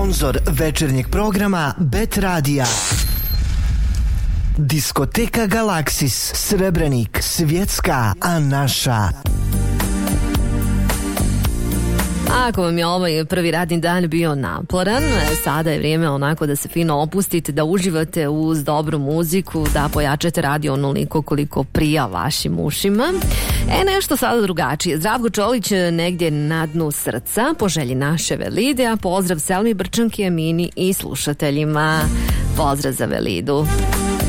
Sponzor večernjeg programa Bet Radija. Diskoteka Galaksis, Srebrenik, svjetska, a naša. Ako vam je ovaj prvi radni dan bio naporan, sada je vrijeme onako da se fino opustite, da uživate uz dobru muziku, da pojačate radio onoliko koliko prija vašim ušima. Nešto sada drugačije. Zdravko Čolić negdje na dnu srca, po želji naše Velide, a pozdrav Selmi Brčanki, Emini i slušateljima. Pozdrav za Velidu.